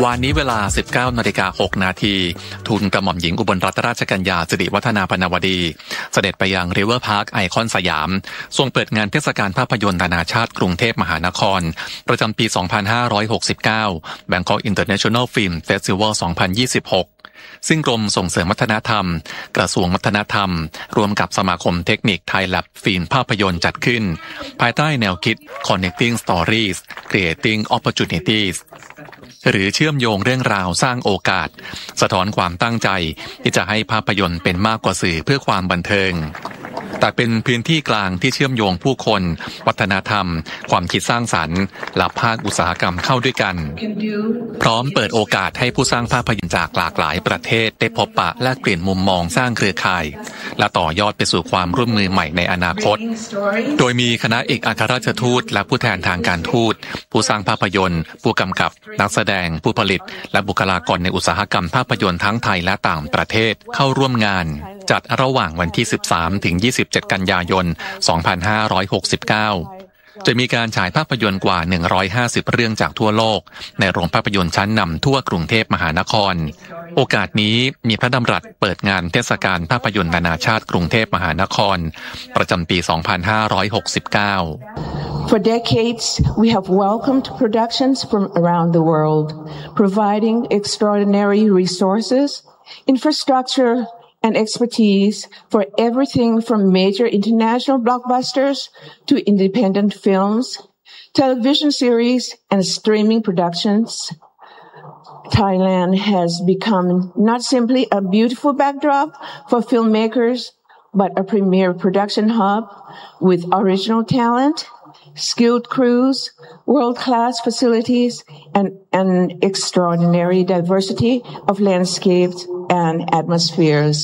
วานนี้เวลา 19:06 น.ทูลกระหม่อมหญิงอุบลรัตนราชกัญญาสิริวัฒนาพนวดีเสด็จไปยังริเวอร์พาร์คไอคอนสยามทรงเปิดงานเทศกาลภาพยนตร์นานาชาติกรุงเทพมหานครประจำปี 2569 Bangkok International Film Festival 2026 ซึ่งกรมส่งเสริมวัฒนธรรมกระทรวงวัฒนธรรมรวมกับสมาคมเทคนิคไทยแลบฟิล์มภาพยนตร์จัดขึ้นภายใต้แนวคิด Connecting Stories Creating Opportunities หรือเชื่อมโยงเรื่องราวสร้างโอกาสสะท้อนความตั้งใจที่จะให้ภาพยนตร์เป็นมากกว่าสื่อเพื่อความบันเทิงแต่เป็นพื้นที่กลางที่เชื่อมโยงผู้คนวัฒนธรรมความคิดสร้างสรรค์และภาคอุตสาหกรรมเข้าด้วยกันพร้อมเปิดโอกาสให้ผู้สร้างภาพยนตร์จากหลากหลายประเทศได้พบปะและเปลี่ยนมุมมองสร้างเครือข่ายและต่อยอดไปสู่ความร่วมมือใหม่ในอนาคตโดยมีคณะเอกอัครราชทูตและผู้แทนทางการทูตผู้สร้างภาพยนตร์ผู้กำกับนักแสดงผู้ผลิตและบุคลากรในอุตสาหกรรมภาพยนตร์ทั้งไทยและต่างประเทศเข้าร่วมงานจัดระหว่างวันที่ 13 ถึง 27 กันยายน 2569 จะมีการฉายภาพยนตร์กว่า 150 เรื่องจากทั่วโลกในโรงภาพยนตร์ชั้นนำทั่วกรุงเทพมหานครโอกาสนี้มีพระดำรัสเปิดงานเทศกาลภาพยนตร์นานาชาติกรุงเทพมหานครประจำปี 2569 For decades, we have welcomed productions from around the world, providing extraordinary resources, infrastructure, and expertise for everything from major international blockbusters to independent films, television series, and streaming productions. Thailand has become not simply a beautiful backdrop for filmmakers, but a premier production hub with original talent, skilled crews, world-class facilities, and an extraordinary diversity of landscapes and atmospheres.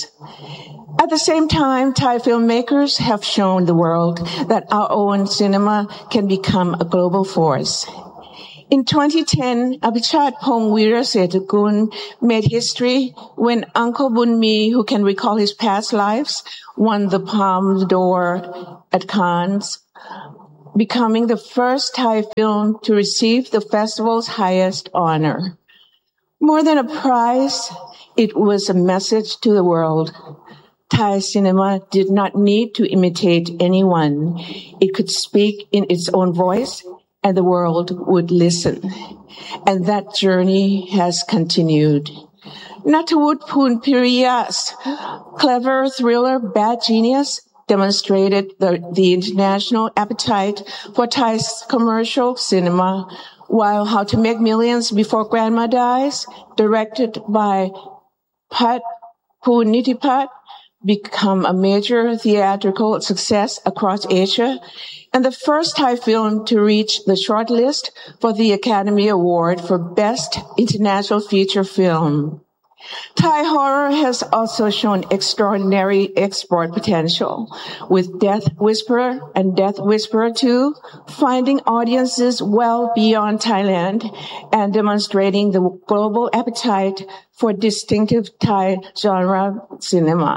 At the same time, Thai filmmakers have shown the world that our own cinema can become a global force. In 2010, Abhichat Phongwira Sethakul made history when Uncle Bunmi, who can recall his past lives, won the Palme d'Or at Cannes, becoming the first Thai film to receive the festival's highest honor. More than a prize, it was a message to the world. Thai cinema did not need to imitate anyone. It could speak in its own voice, and the world would listen. And that journey has continued. Natawut Phunpiriya's clever thriller Bad Genius demonstrated the international appetite for Thai commercial cinema, while How to Make Millions Before Grandma Dies, directed by Pat Punitipat, become a major theatrical success across Asia and the first Thai film to reach the shortlist for the Academy Award for Best International Feature Film. Thai horror has also shown extraordinary export potential, with Death Whisperer and Death Whisperer 2 finding audiences well beyond Thailand and demonstrating the global appetite for distinctive Thai genre cinema.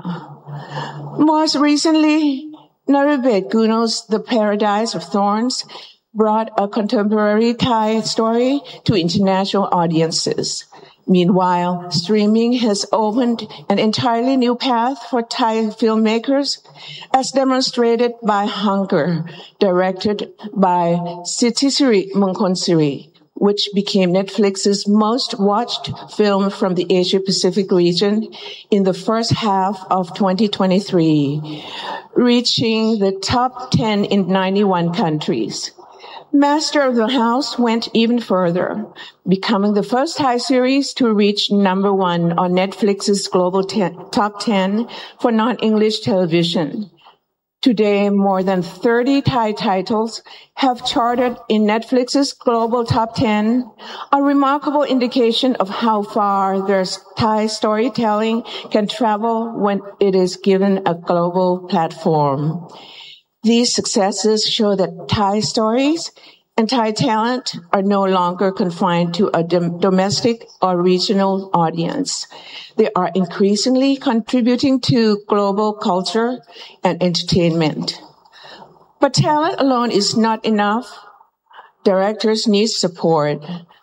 Most recently, Narubet Guno's The Paradise of Thorns brought a contemporary Thai story to international audiences. Meanwhile, streaming has opened an entirely new path for Thai filmmakers, as demonstrated by Hunger, directed by Sithisiri Mongkonsiri, which became Netflix's most watched film from the Asia-Pacific region in the first half of 2023, reaching the top 10 in 91 countries. Master of the House went even further, becoming the first Thai series to reach number 1 on Netflix's global top 10 for non-English television. Today, more than 30 Thai titles have charted in Netflix's global top 10, a remarkable indication of how far their Thai storytelling can travel when it is given a global platform. These successes show that Thai stories and Thai talent are no longer confined to a domestic or regional audience. They are increasingly contributing to global culture and entertainment. But talent alone is not enough. Directors need support.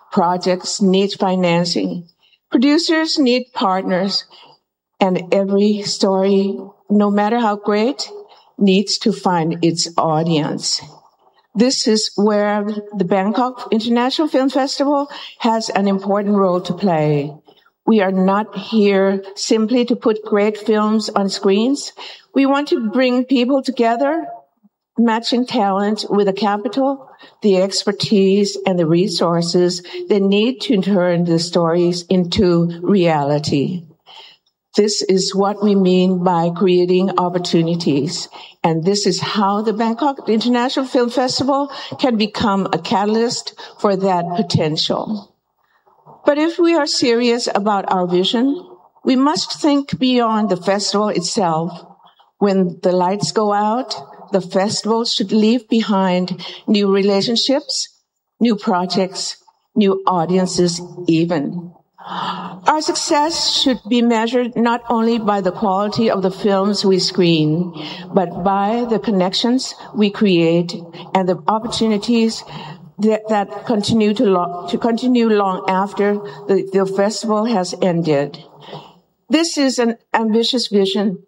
Projects need financing. Producers need partners. And every story, no matter how great, needs to find its audience. This is where the Bangkok International Film Festival has an important role to play. We are not here simply to put great films on screens. We want to bring people together, matching talent with the capital, the expertise, and the resources they need to turn the stories into reality. This is what we mean by creating opportunities. And this is how the Bangkok International Film Festival can become a catalyst for that potential. But if we are serious about our vision, we must think beyond the festival itself. When the lights go out, the festival should leave behind new relationships, new projects, new audiences even. Our success should be measured not only by the quality of the films we screen, but by the connections we create and the opportunities that continue to continue long after the festival has ended. This is an ambitious vision,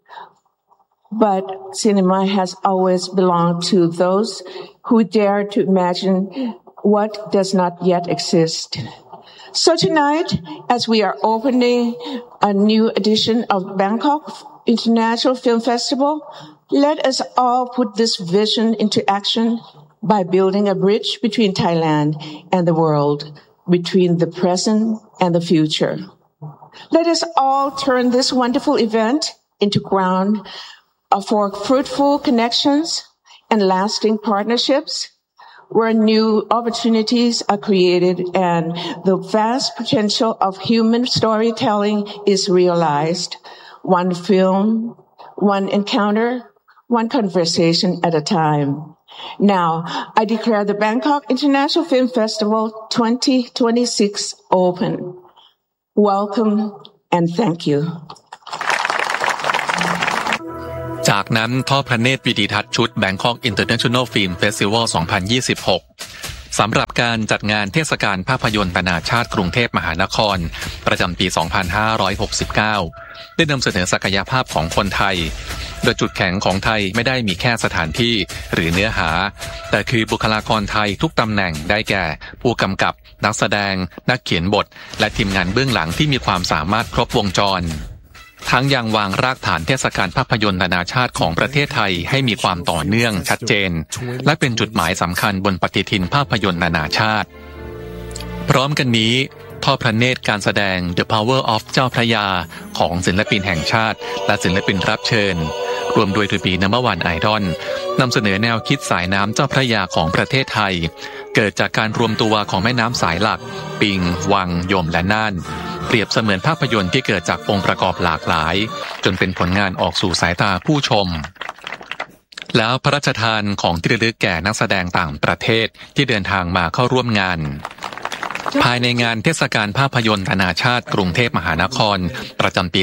but cinema has always belonged to those who dare to imagine what does not yet exist. So tonight, as we are opening a new edition of Bangkok International Film Festival, let us all put this vision into action by building a bridge between Thailand and the world, between the present and the future. Let us all turn this wonderful event into ground for fruitful connections and lasting partnerships, where new opportunities are created and the vast potential of human storytelling is realized. One film, one encounter, one conversation at a time. Now, I declare the Bangkok International Film Festival 2026 open. Welcome and thank you. จากนั้นทอดพระเนตรวิดีทัศน์ชุด Bangkok International Film Festival 2026 สำหรับการจัดงานเทศกาลภาพยนตร์นานาชาติกรุงเทพมหานครประจำปี 2569 ได้นำเสนอศักยภาพของคนไทยโดยจุดแข็งของไทยไม่ได้มีแค่สถานที่หรือเนื้อหาแต่คือบุคลากรไทยทุกตำแหน่งได้แก่ผู้กำกับนักแสดงนักเขียนบทและทีมงานเบื้องหลังที่มีความสามารถครบวงจรทั้งยังวางรากฐานเทศกาลภาพยนตร์นานาชาติของประเทศไทยให้มีความต่อเนื่องชัดเจนและเป็นจุดหมายสำคัญบนปฏิทินภาพยนตร์นานาชาติพร้อมกันนี้ทอดพระเนตรการแสดง The Power of เจ้าพระยาของศิลปินแห่งชาติและศิลปินรับเชิญรวมด้วยทูบีนัมเบอร์วันไอดอลนำเสนอแนวคิดสายน้ำเจ้าพระยาของประเทศไทยเกิดจากการรวมตัวของแม่น้ำสายหลักปิงวังยมและน่านเปรียบเสมือนภาพยนตร์ที่เกิดจากองค์ประกอบหลากหลายจนเป็นผลงานออกสู่สายตาผู้ชมแล้วพระราชทานของที่ระลึกแก่นักแสดงต่างประเทศที่เดินทางมาเข้าร่วมงานภายในงานเทศกาลภาพยนตร์นานาชาติกรุงเทพมหานครประจำปี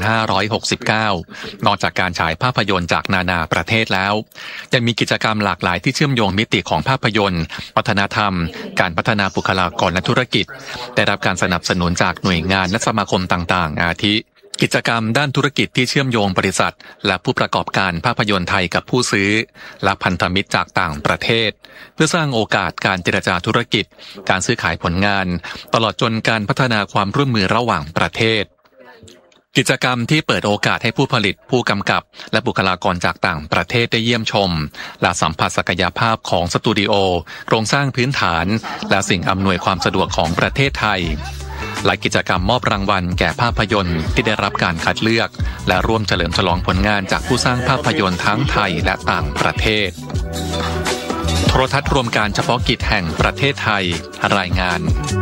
2569 นอกจากการฉายภาพยนตร์จากนานาประเทศแล้วยังมีกิจกรรมหลากหลายที่เชื่อมโยงมิติของภาพยนตร์วัฒนธรรมการพัฒนาบุคลากรและธุรกิจได้รับการสนับสนุนจากหน่วยงานและสมาคมต่างๆอาทิกิจกรรมด้านธุรกิจที่เชื่อมโยงบริษัทและผู้ประกอบการภาพยนตร์ไทยกับผู้ซื้อและพันธมิตรจากต่างประเทศเพื่อสร้างโอกาสการเจรจาธุรกิจการซื้อขายผลงานตลอดจนการพัฒนาความร่วมมือระหว่างประเทศกิจกรรมที่เปิดโอกาสให้ผู้ผลิตผู้กำกับและบุคลากรจากต่างประเทศได้เยี่ยมชมและสัมผัสศักยภาพของสตูดิโอโครงสร้างพื้นฐานและสิ่งอำนวยความสะดวกของประเทศไทยและกิจกรรมมอบรางวัลแก่ภาพยนตร์ที่ได้รับการคัดเลือกและร่วมเฉลิมฉลองผลงานจากผู้สร้างภาพยนตร์ทั้งไทยและต่างประเทศโทรทัศน์รวมการเฉพาะกิจแห่งประเทศไทยรายงาน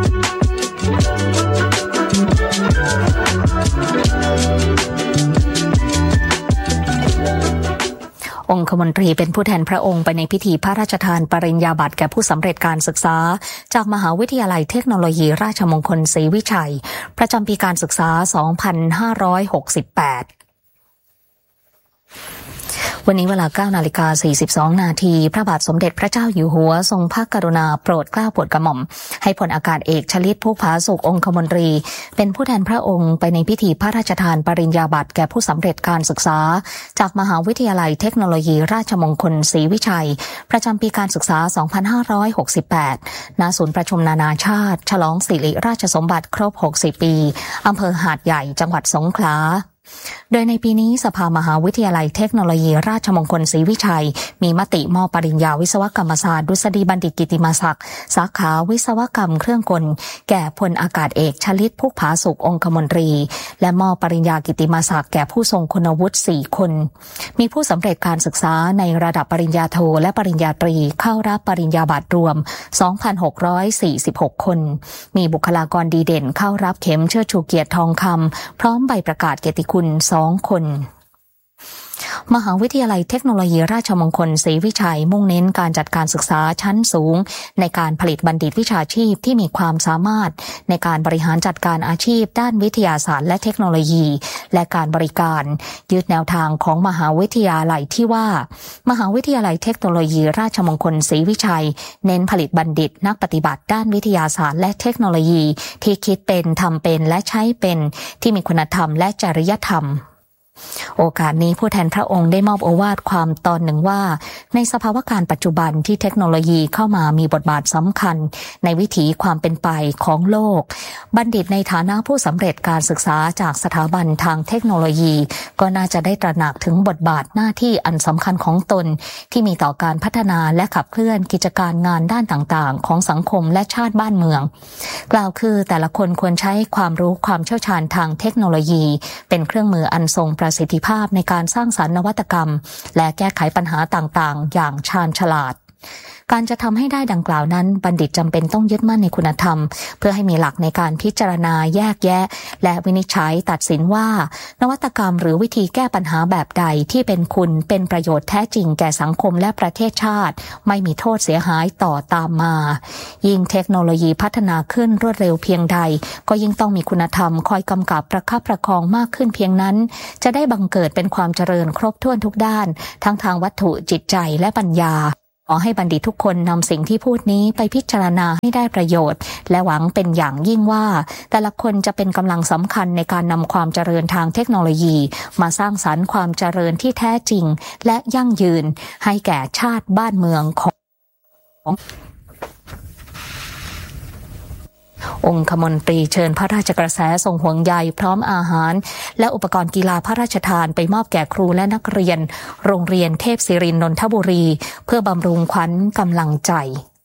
องคมนตรีเป็นผู้แทนพระองค์ไปในพิธีพระราชทานปริญญาบัตรแก่ผู้สำเร็จการศึกษาจากมหาวิทยาลัยเทคโนโลยีราชมงคลศรีวิชัยประจำปีการศึกษา 2568 วันนี้เวลา 9:42 นาทีพระบาทสมเด็จพระเจ้าอยู่หัวทรงพระกรุณาโปรดเกล้าโปรดกระหม่อมให้พลอากาศเอกชลิต ภูผาสุของคมนตรีเป็นผู้แทนพระองค์ไปในพิธีพระราชทานปริญญาบัตรแก่ผู้สำเร็จการศึกษาจากมหาวิทยาลัยเทคโนโลยีราชมงคลศรีวิชัยประจำปีการศึกษา 2568 ณ ศูนย์ประชุมนานาชาติฉลองสิริราชสมบัติครบ 60 ปีอำเภอหาดใหญ่จังหวัดสงขลาโดยในปีนี้สภามหาวิทยาลัยเทคโนโลยีราชมงคลศรีวิชัยมีมติมอบปริญญาวิศวกรรมศาสตร์ดุษฎีบัณฑิตกิตติมศักดิ์สาขาวิศวกรรมเครื่องกลแก่พลอากาศเอกชลิต ภูผาสุของคมนตรีและมอบปริญญากิตติมศักดิ์แก่ผู้ทรงคุณวุฒิ4 คนมีผู้สำเร็จการศึกษาในระดับปริญญาโทและปริญญาตรีเข้ารับปริญญาบัตรรวม 2,646 คนมีบุคลากรดีเด่นเข้ารับเข็มเชิดชูเกียรติทองคำพร้อมใบประกาศเกียรติคุณ2 คนมหาวิทยาลัยเทคโนโลยีราชมงคลศรีวิชัยมุ่งเน้นการจัดการศึกษาชั้นสูงในการผลิตบัณฑิตวิชาชีพที่มีความสามารถในการบริหารจัดการอาชีพด้านวิทยาศาสตร์และเทคโนโลยีและการบริการยึดแนวทางของมหาวิทยาลัยที่ว่ามหาวิทยาลัยเทคโนโลยีราชมงคลศรีวิชัยเน้นผลิตบัณฑิตนักปฏิบัติด้านวิทยาศาสตร์และเทคโนโลยีที่คิดเป็นทำเป็นและใช้เป็นที่มีคุณธรรมและจริยธรรมโอกาสนี้ผู้แทนพระองค์ได้มอบโอวาทความตอนหนึ่งว่าในสภาวะการปัจจุบันที่เทคโนโลยีเข้ามามีบทบาทสำคัญในวิถีความเป็นไปของโลกบัณฑิตในฐานะผู้สำเร็จการศึกษาจากสถาบันทางเทคโนโลยีก็น่าจะได้ตระหนักถึงบทบาทหน้าที่อันสำคัญของตนที่มีต่อการพัฒนาและขับเคลื่อนกิจการงานด้านต่างๆของสังคมและชาติบ้านเมืองกล่าวคือแต่ละคนควรใช้ความรู้ความเชี่ยวชาญทางเทคโนโลยีเป็นเครื่องมืออันทรงประสิทธิภาพในการสร้างสรรค์นวัตกรรมและแก้ไขปัญหาต่างๆอย่างชาญฉลาดการจะทำให้ได้ดังกล่าวนั้นบัณฑิตจำเป็นต้องยึดมั่นในคุณธรรมเพื่อให้มีหลักในการพิจารณาแยกแยะและวินิจฉัยตัดสินว่านวัตกรรมหรือวิธีแก้ปัญหาแบบใดที่เป็นคุณเป็นประโยชน์แท้จริงแก่สังคมและประเทศชาติไม่มีโทษเสียหายต่อตามมายิ่งเทคโนโลยีพัฒนาขึ้นรวดเร็วเพียงใดก็ยิ่งต้องมีคุณธรรมคอยกำกับประคับประคองมากขึ้นเพียงนั้นจะได้บังเกิดเป็นความเจริญครบถ้วนทุกด้านทั้งทางวัตถุจิตใจและปัญญาขอให้บัณฑิตทุกคนนำสิ่งที่พูดนี้ไปพิจารณาให้ได้ประโยชน์และหวังเป็นอย่างยิ่งว่าแต่ละคนจะเป็นกำลังสำคัญในการนำความเจริญทางเทคโนโลยีมาสร้างสรรค์ความเจริญที่แท้จริงและยั่งยืนให้แก่ชาติบ้านเมืองขององคมนตรีเชิญพระราชกระแสทรงห่วงใยพร้อมอาหารและอุปกรณ์กีฬาพระราชทานไปมอบแก่ครูและนักเรียนโรงเรียนเทพศิรินทร์นนทบุรีเพื่อบำรุงขวัญกำลังใจ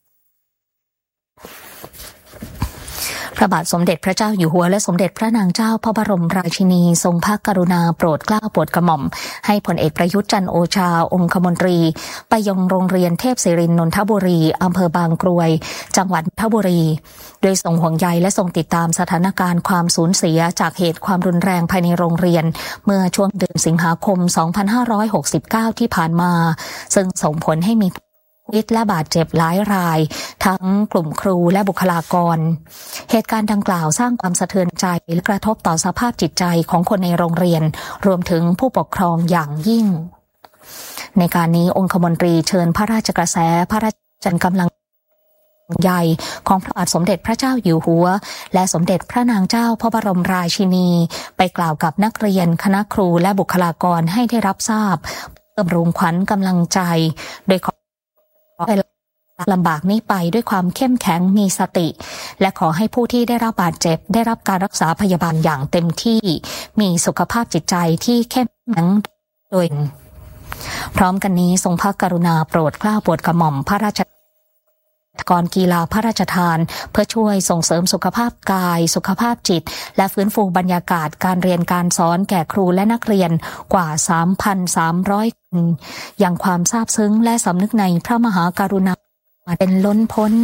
พระบาทสมเด็จพระเจ้าอยู่หัวและสมเด็จพระนางเจ้าพระบรมราชินีทรงพระกรุณาโปรดเกล้าโปรดกระหม่อมให้พลเอกประยุทธ์จันทร์โอชาองคมนตรีไปยังโรงเรียนเทพศิรินทร์นนทบุรีอำเภอบางกรวยจังหวัดนนทบุรีโดยทรงห่วงใยและทรงติดตามสถานการณ์ความสูญเสียจากเหตุความรุนแรงภายในโรงเรียนเมื่อช่วงเดือนสิงหาคม 2569 ที่ผ่านมาซึ่งส่งผลให้มีและบาดเจ็บหลายรายทั้งกลุ่มครูและบุคลากรเหตุการณ์ดังกล่าวสร้างความสะเทือนใจและกระทบต่อสภาพจิตใจของคนในโรงเรียนรวมถึงผู้ปกครองอย่างยิ่งในการนี้องคมนตรีเชิญพระราชกระแสพระราชกำลังใหญ่ของพระบาทสมเด็จพระเจ้าอยู่หัวและสมเด็จพระนางเจ้าพระบรมราชินีไปกล่าวกับนักเรียนคณะครูและบุคลากรให้ได้รับทราบบำรุงขวัญกำลังใจโดยลำบากนี้ไปด้วยความเข้มแข็งมีสติและขอให้ผู้ที่ได้รับบาดเจ็บได้รับการรักษาพยาบาลอย่างเต็มที่มีสุขภาพจิตใจที่เข้มแข็งโดยพร้อมกันนี้ทรงพระกรุณาโปรดเกล้าโปรดกระหม่อมพระราชกรกีฬาพระราชทานเพื่อช่วยส่งเสริมสุขภาพกายสุขภาพจิตและฟื้นฟูบรรยากาศการเรียนการสอนแก่ครูและนักเรียนกว่า 3,300 คนอย่างความซาบซึ้งและสำนึกในพระมหากรุณาเป็นล้นพ้น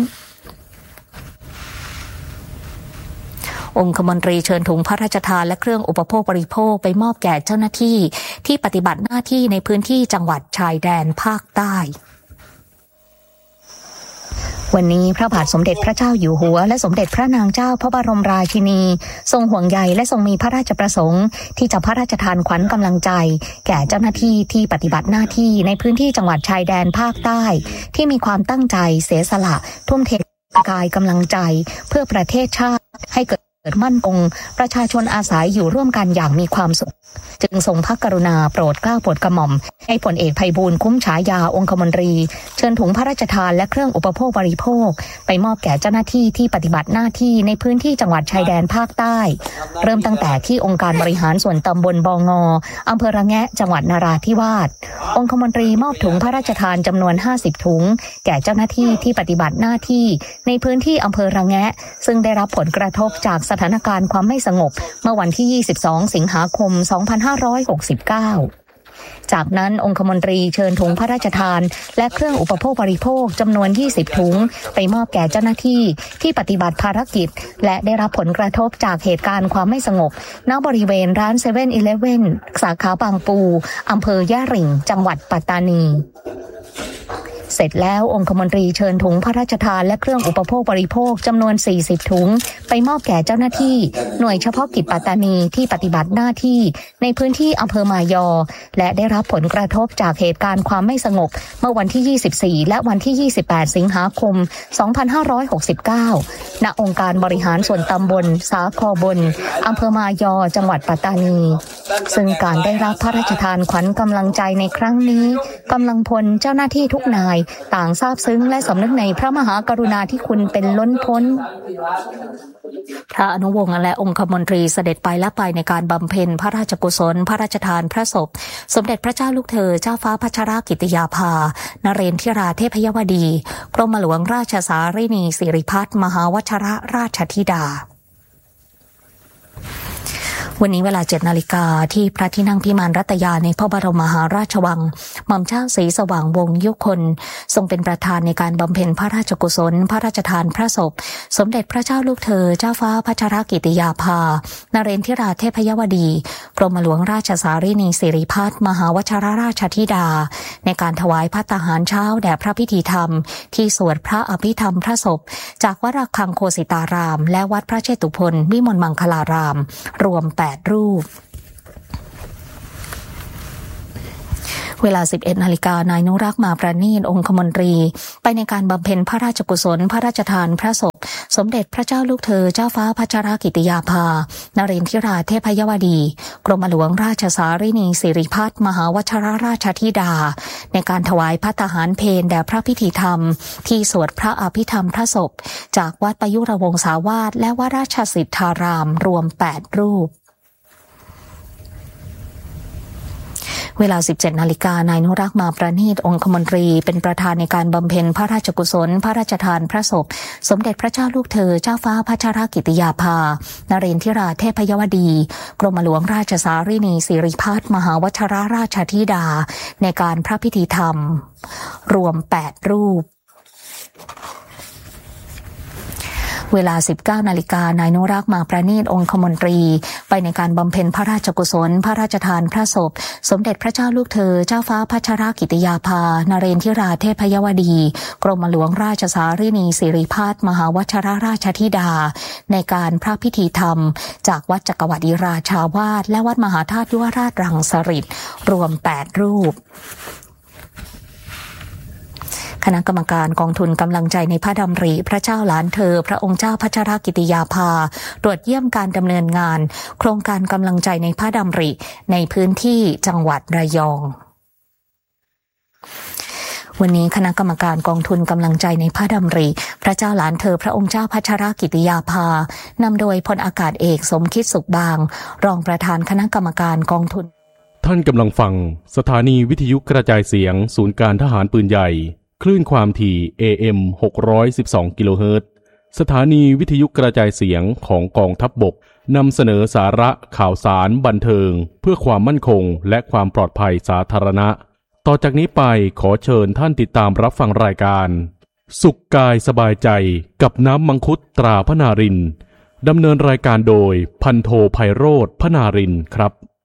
องคมนตรีเชิญถุงพระราชทานและเครื่องอุปโภคบริโภคไปมอบแก่เจ้าหน้าที่ที่ปฏิบัติหน้าที่ในพื้นที่จังหวัดชายแดนภาคใต้วันนี้พระบาทสมเด็จพระเจ้าอยู่หัวและสมเด็จพระนางเจ้าพระบรมราชินีทรงห่วงใยและทรงมีพระราชประสงค์ที่จะพระราชทานขวัญกำลังใจแก่เจ้าหน้าที่ที่ปฏิบัติหน้าที่ในพื้นที่จังหวัดชายแดนภาคใต้ที่มีความตั้งใจเสียสละทุ่มเทกายกำลังใจเพื่อประเทศชาติให้เกิดมั่นคงประชาชนอาศัยอยู่ร่วมกันอย่างมีความสุขจึงทรงพระกรุณาโปรดเกล้าโปรดกระหม่อมให้พลเอกไพบูลย์คุ้มฉายาองคมนตรีเชิญถุงพระราชทานและเครื่องอุปโภคบริโภคไปมอบแก่เจ้าหน้าที่ที่ปฏิบัติหน้าที่ในพื้นที่จังหวัดชายแดนภาคใต้เริ่มตั้งแต่ที่องค์การบริหารส่วนตำบลบง.อำเภอระแงะจังหวัดนราธิวาสองคมนตรีมอบถุงพระราชทานจำนวน50ถุงแก่เจ้าหน้าที่ที่ปฏิบัติหน้าที่ในพื้นที่อำเภอระแงะซึ่งได้รับผลกระทบจากสถานการณ์ความไม่สงบเมื่อวันที่22สิงหาคม2569จากนั้นองคมนตรีเชิญถุงพระราชทานและเครื่องอุปโภคบริโภคจำนวน20ถุงไปมอบแก่เจ้าหน้าที่ที่ปฏิบัติภารกิจและได้รับผลกระทบจากเหตุการณ์ความไม่สงบณบริเวณร้าน 7-Eleven สาขาบางปูอำเภอย่าหริ่งจังหวัดปัตตานีเสร็จแล้วองคมนตรีเชิญถุงพระราชทานและเครื่องอุปโภคบริโภคจำนวน40ถุงไปมอบแก่เจ้าหน้าที่หน่วยเฉพาะกิจปัตตานีที่ปฏิบัติหน้าที่ในพื้นที่อำเภอมายอและได้รับผลกระทบจากเหตุการณ์ความไม่สงบเมื่อวันที่24และวันที่28สิงหาคม2569ณองค์การบริหารส่วนตำบลสาคอบนอำเภอมายอจังหวัดปัตตานีซึ่งการได้รับพระราชทานขวัญกำลังใจในครั้งนี้กำลังพลเจ้าหน้าที่ทุกนายต่างซาบซึ้งและสำนึกในพระมหากรุณาธิคุณเป็นล้นพ้นพระอนุวงศ์และองคมนตรีเสด็จไปและไปในการบำเพ็ญพระราชกุศลพระราชทานพระศพสมเด็จพระเจ้าลูกเธอเจ้าฟ้าพัชรกิติยาภานเรนทิราเทพยวดีกรมหลวงราชสารินีสิริพัฒน์มหาวชิรราชธิดาวันนี้เวลา 7 นาฬิกาที่พระที่นั่งพิมานรัตยาในพระบรมมหาราชวังหม่อมเจ้าศรีสว่างวงศ์ยุคลทรงเป็นประธานในการบำเพ็ญพระราชกุศลพระราชทานพระศพสมเด็จพระเจ้าลูกเธอเจ้าฟ้าพัชรกิติยาภานเรนทิราเทพยวดีกรมหลวงราชสารินีสิริพัฒน์มหาวชิรราชธิดาในการถวายภัตตาหารเช้าแด่พระพิธีธรรมที่สวดพระอภิธรรมพระศพจากวัดระฆังโคสิตารามและวัดพระเชตุพนวิมลมังคลารามรวม8รูปเวลา 11 นาฬิกานายนุรักษ์มาประณีตองคมนตรีไปในการบำเพ็ญพระราชกุศลพระราชทานพระศพสมเด็จพระเจ้าลูกเธอเจ้าฟ้าพัชรกิติยาภานเรนทิราเทพยวดีกรมหลวงราชสารินีสิริพัฒน์มหาวชิรราชธิดาในการถวายภัตตาหารเพลแด่พระพิธีธรรมที่สวดพระอภิธรรมพระศพจากวัดประยุรวงศาวาสและวัดราชสิทธารามรวม8รูปเวลา 17 นาฬิกานายนุรักษ์มาประณีตองคมนตรีเป็นประธานในการบำเพ็ญพระราชกุศลพระราชทานพระศพสมเด็จพระเจ้าลูกเธอเจ้าฟ้าพัชรกิติยาภานเรนทิราเทพยวดีกรมหลวงราชสารินีสิริพัฒน์มหาวชิรราชธิดาในการพระพิธีธรรมรวม8รูปเวลา 19 นาฬิกานายนุรักษ์มาประณีตองคมนตรีไปในการบำเพ็ญพระราชกุศลพระราชทานพระศพสมเด็จพระเจ้าลูกเธอเจ้าฟ้าพัชรกิติยาภานเรนทิราเทพยวดีกรมหลวงราชสารินีสิริพัฒน์มหาวชิรราชธิดาในการพระพิธีธรรมจากวัดจักรวรรดิราชาวาสและวัดมหาธาตุยุวราชรังสฤษฎ์รวม8รูปคณะกรรมการกองทุนกำลังใจในพระดำริพระเจ้าหลานเธอพระองค์เจ้าพัชรกิติยาภาตรวจเยี่ยมการดำเนินงานโครงการกำลังใจในพระดำริในพื้นที่จังหวัดระยองวันนี้คณะกรรมการกองทุนกำลังใจในพระดำริพระเจ้าหลานเธอพระองค์เจ้าพัชรกิติยาภานำโดยพลอากาศเอกสมคิดสุขบางรองประธานคณะกรรมการกองทุนท่านกำลังฟังสถานีวิทยุกระจายเสียงศูนย์การทหารปืนใหญ่คลื่นความถี่ AM 612 กิโลเฮิรตซ์ สถานีวิทยุกระจายเสียงของกองทัพบกนำเสนอสาระข่าวสารบันเทิงเพื่อความมั่นคงและความปลอดภัยสาธารณะต่อจากนี้ไปขอเชิญท่านติดตามรับฟังรายการสุขกายสบายใจกับน้ำมังคุดตราพนารินดำเนินรายการโดยพันโทไพโรจน์พนารินครับ